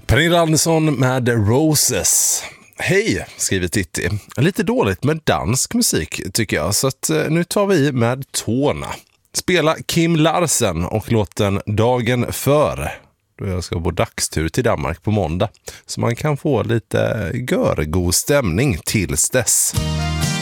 Pernilla Andersson med Roses. Hej, skriver Titti. Lite dåligt med dansk musik tycker jag, så att nu tar vi med tårna. Spela Kim Larsen och låten Dagen före, då jag ska på dagstur till Danmark på måndag. Så man kan få lite görgod stämning tills dess.